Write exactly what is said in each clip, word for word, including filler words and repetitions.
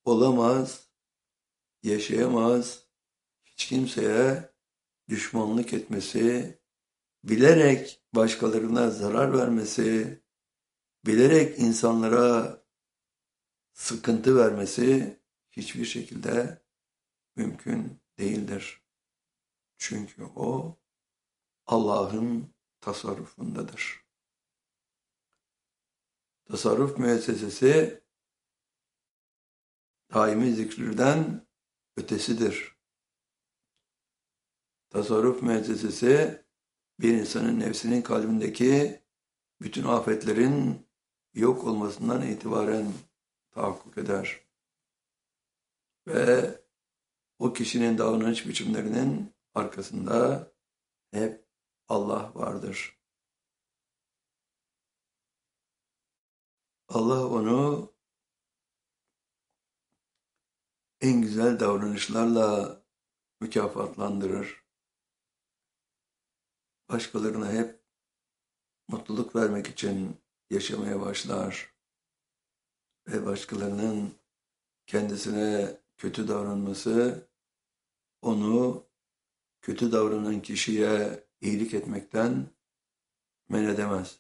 olamaz, yaşayamaz, hiç kimseye düşmanlık etmesi, bilerek başkalarına zarar vermesi, bilerek insanlara sıkıntı vermesi hiçbir şekilde mümkün değildir. Çünkü o Allah'ın tasarrufundadır. Tasarruf müessesesi daimi zikirden ötesidir. Tasarruf müessesesi bir insanın nefsinin kalbindeki bütün afetlerin yok olmasından itibaren tahakkuk eder. Ve o kişinin davranış biçimlerinin arkasında hep Allah vardır. Allah onu en güzel davranışlarla mükafatlandırır. Başkalarına hep mutluluk vermek için yaşamaya başlar. Ve başkalarının kendisine kötü davranması onu kötü davranan kişiye iyilik etmekten men edemez.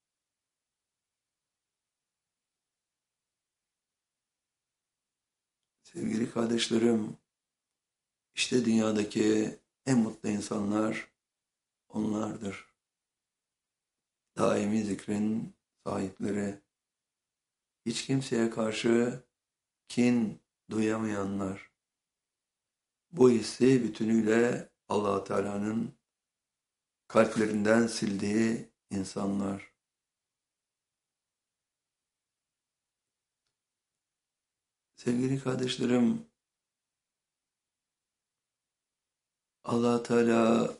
Sevgili kardeşlerim, işte dünyadaki en mutlu insanlar onlardır. Daimi zikrin sahipleri, hiç kimseye karşı kin duyamayanlar, bu hissi bütünüyle Allah Teala'nın kalplerinden sildiği insanlar. Sevgili kardeşlerim, Allah Teala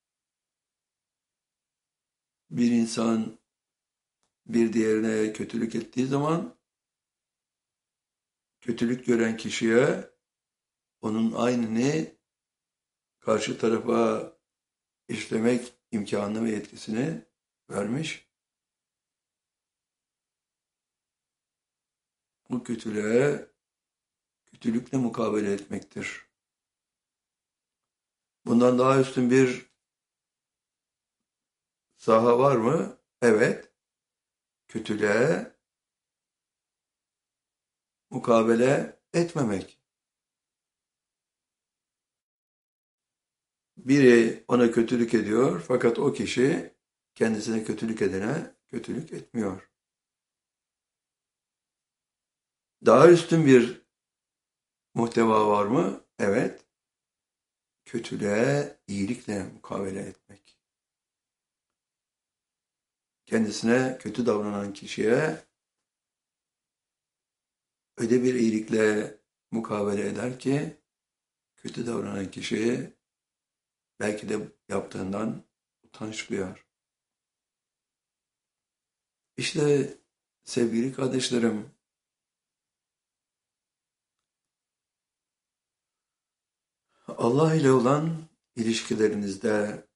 bir insan bir diğerine kötülük ettiği zaman kötülük gören kişiye onun aynını karşı tarafa işlemek imkanı ve yetkisini vermiş. Bu kötülüğe kötülükle mukabele etmektir. Bundan daha üstün bir saha var mı? Evet. Kötülüğe mukabele etmemek. Biri ona kötülük ediyor fakat o kişi kendisine kötülük edene kötülük etmiyor. Daha üstün bir muhteva var mı? Evet. Kötülüğe iyilikle mukabele etmek. Kendisine kötü davranan kişiye öyle bir iyilikle mukabele eder ki kötü davranan kişi belki de yaptığından utanç duyar. İşte sevgili kardeşlerim, Allah ile olan ilişkilerinizde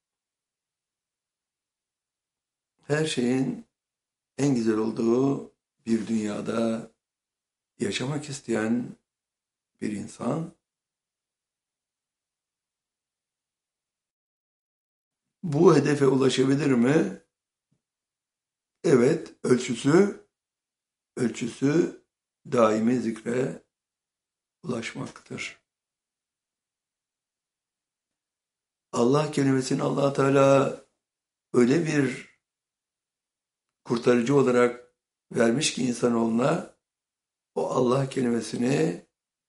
her şeyin en güzel olduğu bir dünyada yaşamak isteyen bir insan bu hedefe ulaşabilir mi? Evet, ölçüsü ölçüsü daimi zikre ulaşmaktır. Allah kelimesini Allah Teala öyle bir kurtarıcı olarak vermiş ki insanoğluna o Allah kelimesini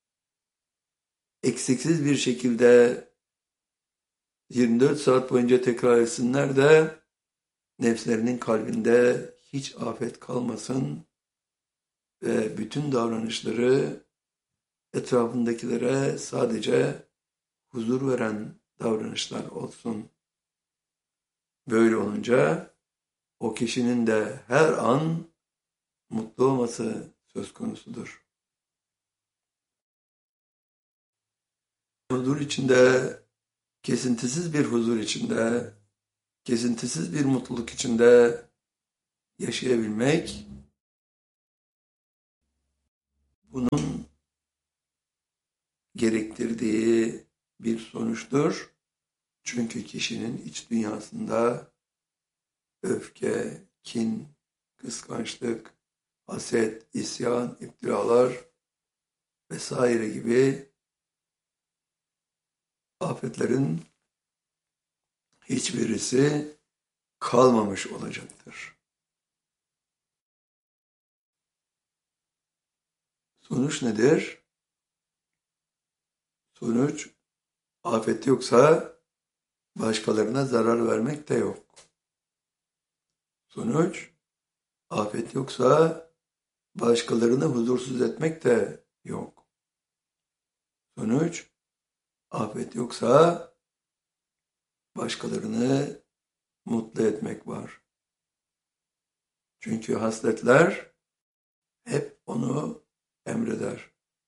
eksiksiz bir şekilde yirmi dört saat boyunca tekrar etsinler de nefslerinin kalbinde hiç afet kalmasın ve bütün davranışları etrafındakilere sadece huzur veren davranışlar olsun. Böyle olunca o kişinin de her an mutlu olması söz konusudur. Huzur içinde, kesintisiz bir huzur içinde, kesintisiz bir mutluluk içinde yaşayabilmek, bunun gerektirdiği bir sonuçtur. Çünkü kişinin iç dünyasında öfke, kin, kıskançlık, haset, isyan, iftiralar vesaire gibi afetlerin hiçbirisi kalmamış olacaktır. Sonuç nedir? Sonuç, afet yoksa başkalarına zarar vermek de yok. Sonuç, afet yoksa başkalarını huzursuz etmek de yok. Sonuç, afet yoksa başkalarını mutlu etmek var. Çünkü hasletler hep onu emreder.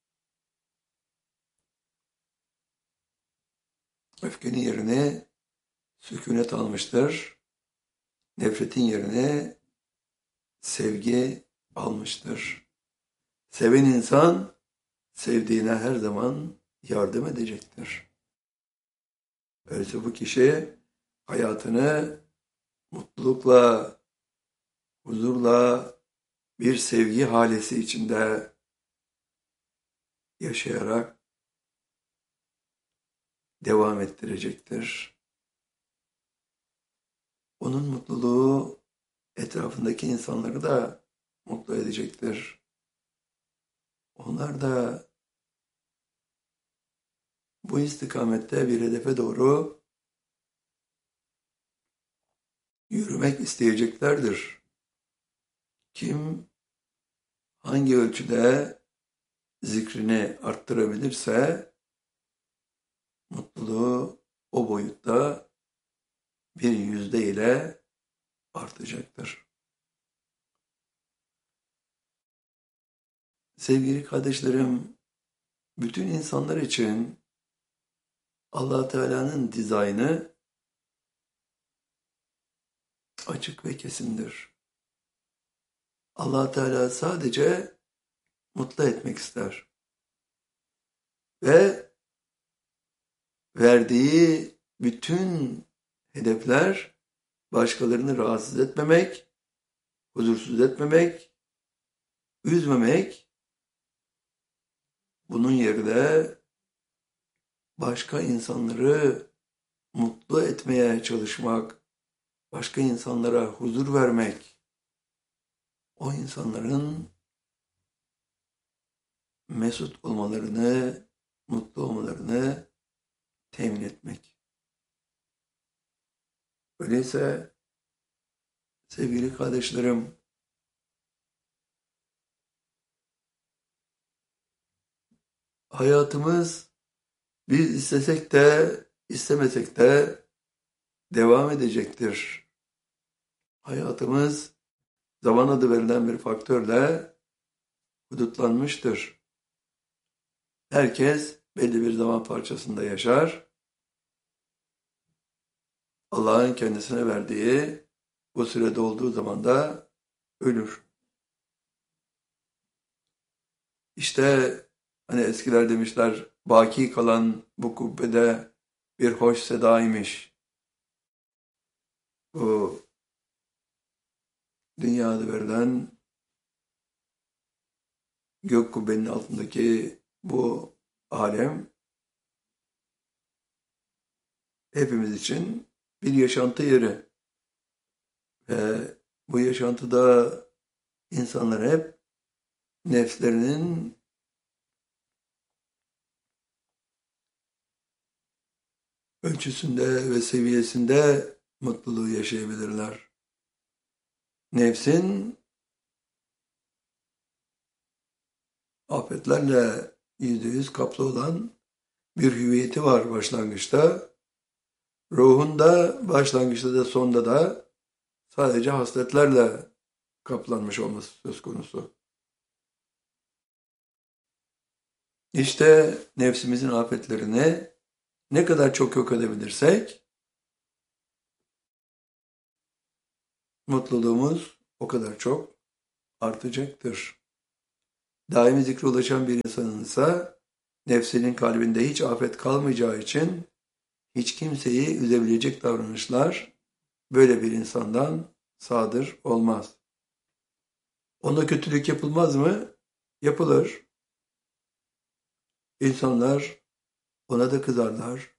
Öfkenin yerine sükunet almıştır. Nefretin yerine sevgi almıştır. Seven insan sevdiğine her zaman yardım edecektir. Öyleyse bu kişi hayatını mutlulukla, huzurla, bir sevgi halesi içinde yaşayarak devam ettirecektir. Onun mutluluğu etrafındaki insanları da mutlu edecektir. Onlar da bu istikamette bir hedefe doğru yürümek isteyeceklerdir. Kim hangi ölçüde zikrini arttırabilirse mutluluğu o boyutta bir yüzde ile artacaktır. Sevgili kardeşlerim, bütün insanlar için Allah Teala'nın dizaynı açık ve kesindir. Allah Teala sadece mutlu etmek ister. Ve verdiği bütün hedefler başkalarını rahatsız etmemek, huzursuz etmemek, üzmemek, bunun yerine başka insanları mutlu etmeye çalışmak, başka insanlara huzur vermek, o insanların mesut olmalarını, mutlu olmalarını temin etmek. Öyleyse sevgili kardeşlerim, hayatımız biz istesek de istemesek de devam edecektir. Hayatımız zaman adı verilen bir faktörle hudutlanmıştır. Herkes belli bir zaman parçasında yaşar. Allah'ın kendisine verdiği bu sürede olduğu zaman da ölür. İşte hani eskiler demişler, baki kalan bu kubbede bir hoş sedaymış. Bu dünyada verilen gök kubbenin altındaki bu alem hepimiz için bir yaşantı yeri. Ve bu yaşantıda insanlar hep nefslerinin ölçüsünde ve seviyesinde mutluluğu yaşayabilirler. Nefsin afetlerle yüzde yüz kaplı olan bir hüviyeti var başlangıçta. Ruhun da başlangıçta da sonda da sadece hasletlerle kaplanmış olması söz konusu. İşte nefsimizin afetlerini ne kadar çok yok edebilirsek mutluluğumuz o kadar çok artacaktır. Daimi zikre ulaşan bir insanın ise nefsinin kalbinde hiç afet kalmayacağı için hiç kimseyi üzebilecek davranışlar böyle bir insandan sadır olmaz. Ona kötülük yapılmaz mı? Yapılır. İnsanlar ona da kızarlar.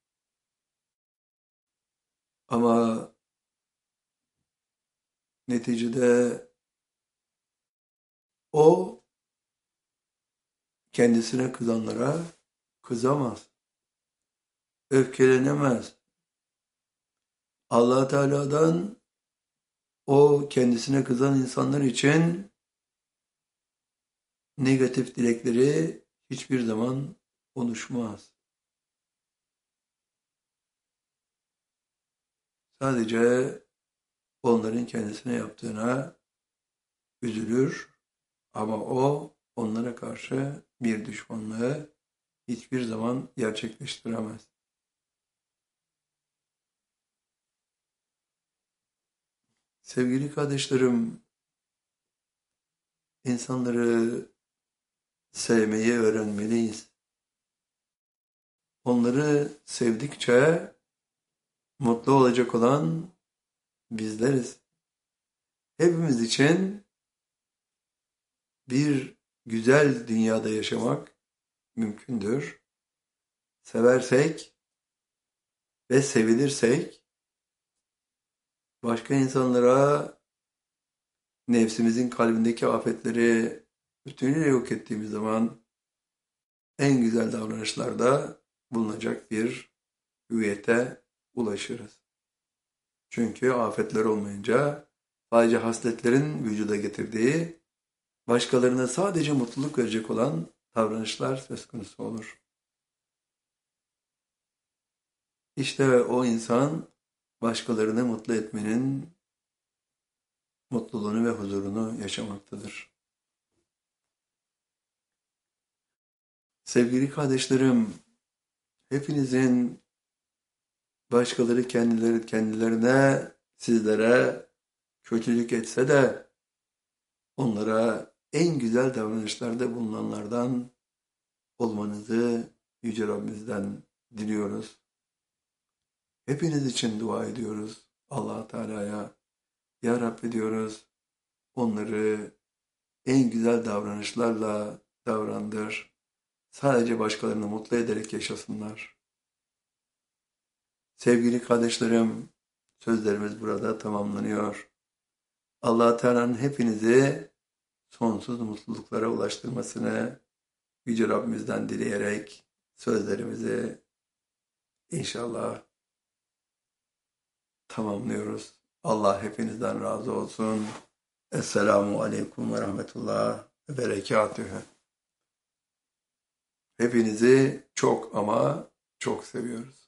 Ama neticede o kendisine kızanlara kızamaz. Öfkelenemez. Allah Teala'dan o kendisine kızan insanlar için negatif dilekleri hiçbir zaman konuşmaz. Sadece onların kendisine yaptığına üzülür ama o onlara karşı bir düşmanlığı hiçbir zaman gerçekleştiremez. Sevgili kardeşlerim, insanları sevmeyi öğrenmeliyiz. Onları sevdikçe mutlu olacak olan bizleriz. Hepimiz için bir güzel dünyada yaşamak mümkündür. Seversek ve sevilirsek başka insanlara nefsimizin kalbindeki afetleri bütünüyle yok ettiğimiz zaman en güzel davranışlarda bulunacak bir hüviyete ulaşırız. Çünkü afetler olmayınca sadece hasletlerin vücuda getirdiği, başkalarına sadece mutluluk verecek olan davranışlar söz konusu olur. İşte o insan başkalarını mutlu etmenin mutluluğunu ve huzurunu yaşamaktadır. Sevgili kardeşlerim, hepinizin başkaları kendileri kendilerine, sizlere kötülük etse de onlara en güzel davranışlarda bulunanlardan olmanızı Yüce Rabbimizden diliyoruz. Hepiniz için dua ediyoruz Allah Teala'ya. Ya Rabbi diyoruz, onları en güzel davranışlarla davrandır. Sadece başkalarını mutlu ederek yaşasınlar. Sevgili kardeşlerim, sözlerimiz burada tamamlanıyor. Allah Teala'nın hepinizi sonsuz mutluluklara ulaştırmasını Yüce Rabbimizden dileyerek sözlerimizi inşallah tamamlıyoruz. Allah hepinizden razı olsun. Esselamu Aleyküm ve Rahmetullah ve Berekatühü. Hepinizi çok ama çok seviyoruz.